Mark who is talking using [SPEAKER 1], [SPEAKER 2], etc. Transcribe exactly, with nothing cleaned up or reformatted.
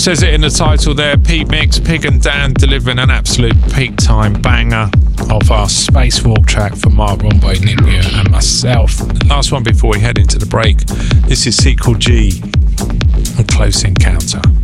[SPEAKER 1] Says it in the title there, Pete Mix, Pig and Dan delivering an absolute peak time banger of our Spacewalk track for Mark Romboy, Nipia and myself. Last one before we head into the break. This is Sequel G and Close Encounter.